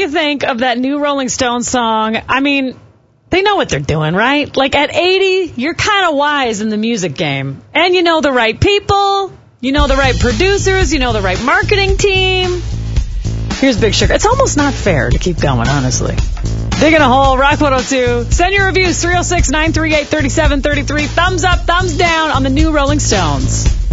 you think of that new Rolling Stones song? I mean, they know what they're doing, right? Like, at 80, you're kind of wise in the music game. And you know the right people, you know the right producers, you know the right marketing team. Here's Big Sugar. It's almost not fair to keep going, honestly. Digging a hole, Rock 102. Send your reviews, 306-938-3733. Thumbs up, thumbs down on the new Rolling Stones.